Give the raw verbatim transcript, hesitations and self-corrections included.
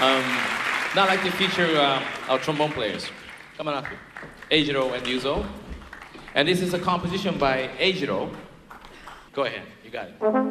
Um, now I'd like to feature uh, our trombone players. Come on up here. Eijiro and Yuzo. And this is a composition by Eijiro. Go ahead, you got it.